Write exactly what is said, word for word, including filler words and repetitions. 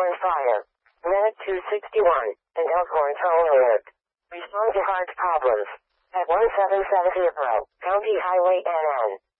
Elkhorn Fire. Medic two sixty-one, and Elkhorn Toll Alert. Respond to hard problems. At one seven seven zero, County Highway N N.